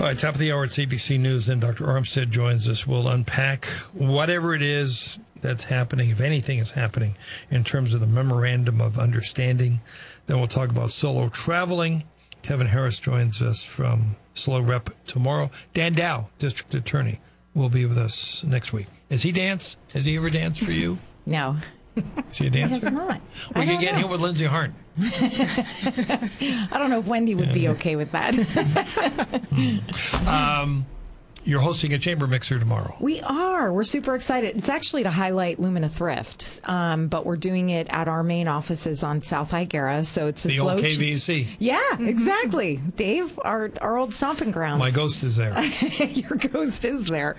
All right, top of the hour at CBC News, and Dr. Armstead joins us. We'll unpack whatever it is that's happening, if anything is happening, in terms of the Memorandum of Understanding. Then we'll talk about solo traveling. Kevin Harris joins us from SLO Rep tomorrow. Dan Dow, District Attorney, will be with us next week. Has he danced? Has he ever danced for you? No. Is he a dancer? He has not. We can get him with Lindsay Hart. I don't know if Wendy would be okay with that. You're hosting a chamber mixer tomorrow. We are. We're super excited. It's actually to highlight Lumina Thrift, but we're doing it at our main offices on South Higuera. So it's the old KVC. Yeah, exactly. Dave, our old stomping grounds. My ghost is there. Your ghost is there.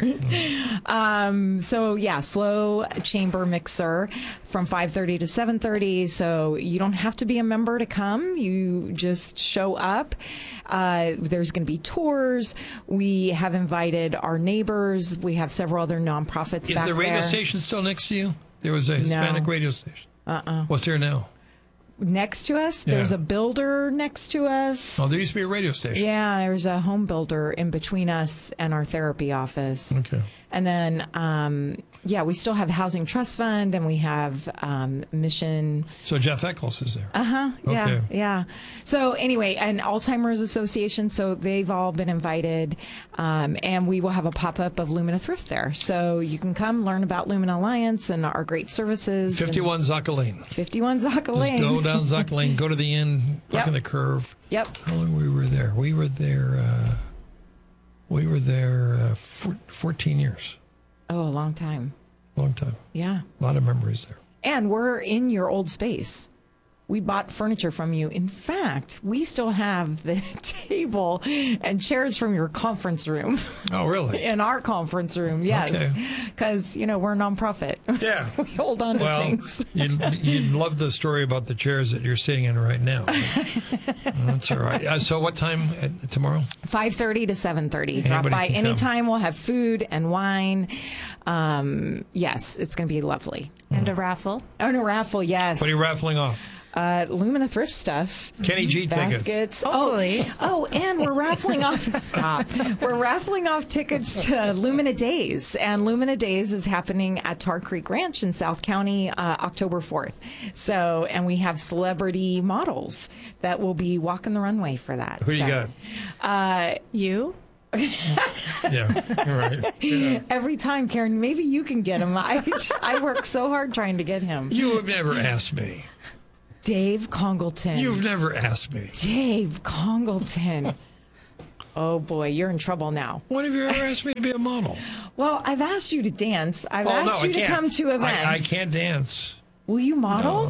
So yeah, SLO chamber mixer from 5:30 to 7:30. So you don't have to be a member to come. You just show up. There's going to be tours. We have invited our neighbors. We have several other nonprofits back there. Is the radio station still next to you? There was a Hispanic radio station. What's there now? Next to us, there's a builder next to us. Oh, there used to be a radio station. Yeah, there's a home builder in between us and our therapy office. Okay. And then, we still have Housing Trust Fund, and we have Mission. So Jeff Eccles is there. Yeah, Okay. yeah. So anyway, and Alzheimer's Association, so they've all been invited, and we will have a pop-up of Lumina Thrift there. So you can come learn about Lumina Alliance and our great services. 51 Zaca Lane. 51 Zaca Lane. Just go down Zaca Lane, go to the end, park in the curve. Yep. How long we were there? We were there 14 years. Oh, a long time. Long time. Yeah. A lot of memories there. And we're in your old space. We bought furniture from you. In fact, we still have the table and chairs from your conference room. Oh, really? In our conference room, yes. Because, we're a nonprofit. Yeah. We hold on to things. You'd love the story about the chairs that you're sitting in right now. That's all right. So what time tomorrow? 5:30 to 7:30. Drop by anytime. We'll have food and wine. Yes, it's going to be lovely. And a raffle. Oh, and a raffle, yes. What are you raffling off? Lumina Thrift stuff. Kenny G baskets. Tickets. Hopefully. Oh, and we're raffling off. Stop. We're raffling off tickets to Lumina Days, and Lumina Days is happening at Tar Creek Ranch in South County, October 4th. So, and we have celebrity models that will be walking the runway for that. Who do you got? You? Yeah, you're right. Yeah. Every time, Karen, maybe you can get him. I work so hard trying to get him. You have never asked me. Dave Congleton. You've never asked me. Dave Congleton. Oh, boy, you're in trouble now. When have you ever asked me to be a model? Well, I've asked you to dance. I've asked you to come to events. I can't dance. Will you model?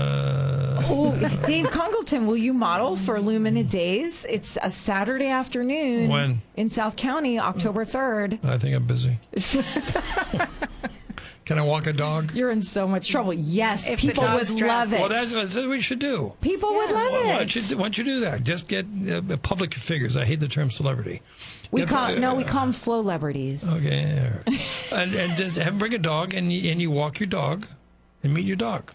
Dave Congleton, will you model for Lumina Days? It's a Saturday afternoon. When? In South County, October 3rd. I think I'm busy. Can I walk a dog? You're in so much trouble. Yes, if people would love it. Well, that's what we should do. People would love it. Why don't you do that? Just get public figures. I hate the term celebrity. We call them slow celebrities. Okay, and just have them bring a dog, and you walk your dog, and meet your dog.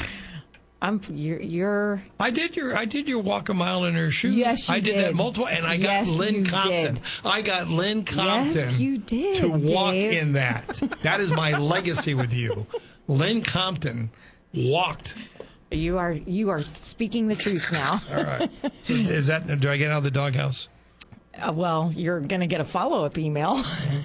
You're. I did your walk a mile in her shoes. Yes, you I did that multiple, and I got Lynn Compton. Did. I got Lynn Compton. Yes, you did, to walk Dave. in that. That is my legacy with you. Lynn Compton walked. You are speaking the truth now. All right. So do I get out of the doghouse? Well, you're going to get a follow-up email.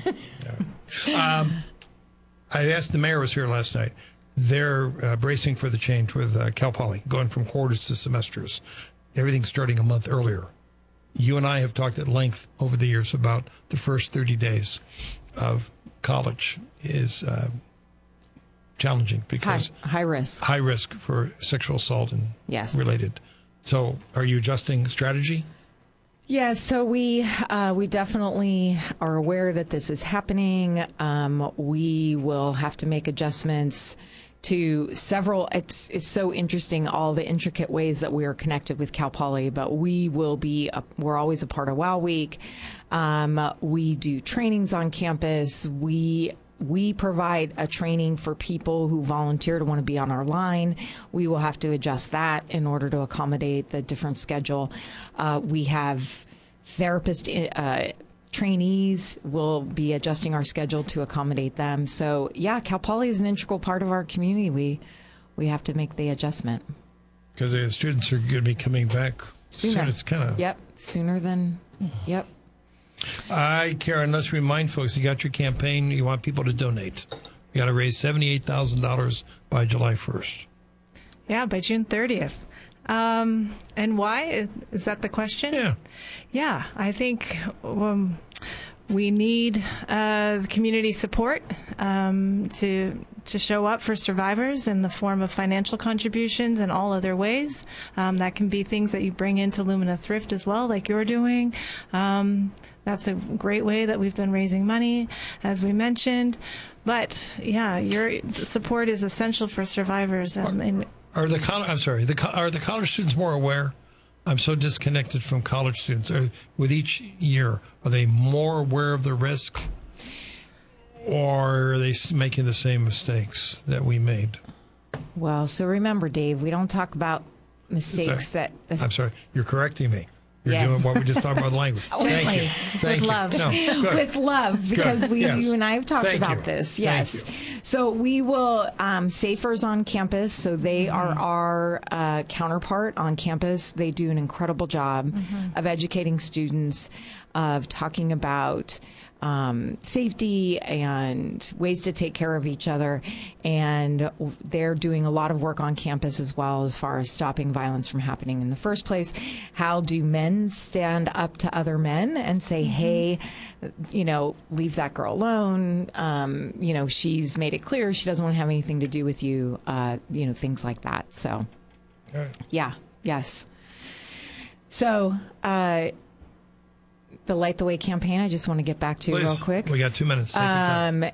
I asked the mayor was here last night. They're bracing for the change with Cal Poly, going from quarters to semesters. Everything's starting a month earlier. You and I have talked at length over the years about the first 30 days of college is challenging because high risk. High risk for sexual assault and related. So are you adjusting strategy? Yeah, so we definitely are aware that this is happening. We will have to make adjustments to several. It's so interesting, all the intricate ways that we are connected with Cal Poly, but we're always a part of WOW Week. We do trainings on campus. We provide a training for people who volunteer to want to be on our line. We will have to adjust that in order to accommodate the different schedule. We have therapists trainees, we'll be adjusting our schedule to accommodate them. So yeah, Cal Poly is an integral part of our community. We have to make the adjustment. Because the students are going to be coming back soon. It's kind of... Yep, sooner than... Yep. Karen, let's remind folks, you got your campaign. You want people to donate. You got to raise $78,000 by July 1st. Yeah, by June 30th. And why? Is that the question? Yeah. Yeah, I think we need the community support to show up for survivors in the form of financial contributions and all other ways. That can be things that you bring into Lumina Thrift as well, like you're doing. That's a great way that we've been raising money, as we mentioned. But yeah, your support is essential for survivors. Are the college students more aware? I'm so disconnected from college students. With each year, are they more aware of the risk, or are they making the same mistakes that we made? Well, so remember, Dave, we don't talk about mistakes I'm sorry, you're correcting me. You're doing what we just talked about, the language. Thank you. Thank with you. love. No, with love, because you and I have talked about this. Yes. So we will, Safers on campus, so they are our counterpart on campus. They do an incredible job of educating students, of talking about safety and ways to take care of each other. And they're doing a lot of work on campus as well, as far as stopping violence from happening in the first place. How do men stand up to other men and say, hey, leave that girl alone. She's made it clear she doesn't want to have anything to do with you, things like that. So, yes. So, the Light the Way campaign, I just want to get back to real quick. We got 2 minutes. Take your time.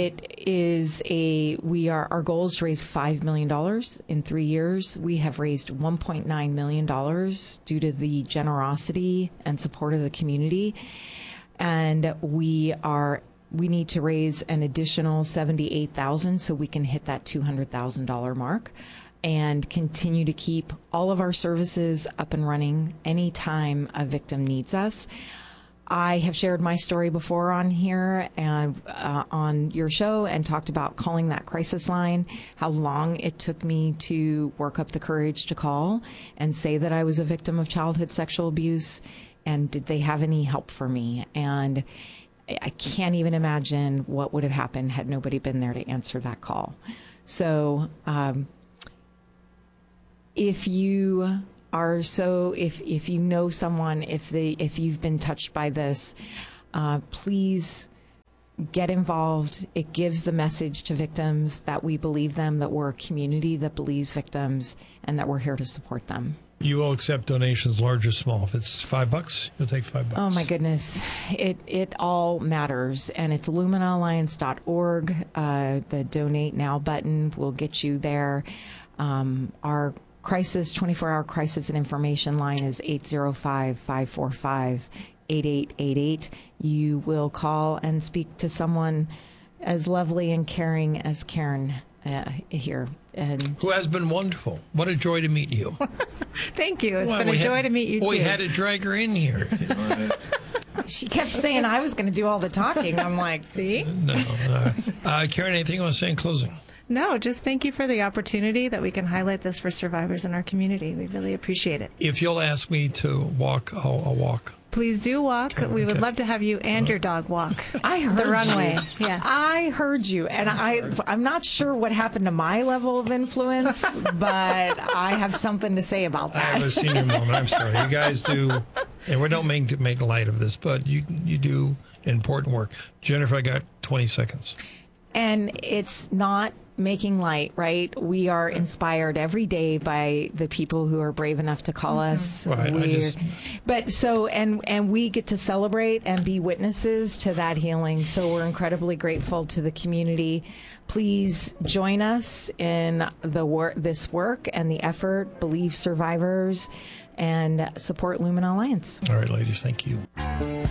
Our goal is to raise $5 million in 3 years. We have raised $1.9 million due to the generosity and support of the community. And we need to raise an additional $78,000 so we can hit that $200,000 mark and continue to keep all of our services up and running anytime a victim needs us. I have shared my story before on here and on your show, and talked about calling that crisis line, how long it took me to work up the courage to call and say that I was a victim of childhood sexual abuse, and did they have any help for me? And I can't even imagine what would have happened had nobody been there to answer that call. So if you know someone, if you've been touched by this, please get involved. It gives the message to victims that we believe them, that we're a community that believes victims, and that we're here to support them. You will accept donations, large or small. If it's $5, you'll take $5. Oh my goodness, it all matters, and it's luminaalliance.org. The Donate Now button will get you there. Our 24-hour crisis and information line is 805-545-8888. You will call and speak to someone as lovely and caring as Karen here. And who has been wonderful. What a joy to meet you. Thank you. It's been a joy to meet you, too. We had to drag her in here. She kept saying I was going to do all the talking. I'm like, see? No. Karen, anything you want to say in closing? No, just thank you for the opportunity that we can highlight this for survivors in our community. We really appreciate it. If you'll ask me to walk, I'll walk. Please do walk. Okay, we would love to have you and your dog walk. I heard the runway. Yeah, I heard you, and I'm not sure what happened to my level of influence, but I have something to say about that. I have a senior moment. I'm sorry. You guys do, and we don't mean to make light of this, but you do important work. Jennifer, I got 20 seconds. And it's not making light, right? We are inspired every day by the people who are brave enough to call us. Right, and we get to celebrate and be witnesses to that healing. So we're incredibly grateful to the community. Please join us in this work and the effort. Believe survivors and support Lumina Alliance. All right, ladies, thank you.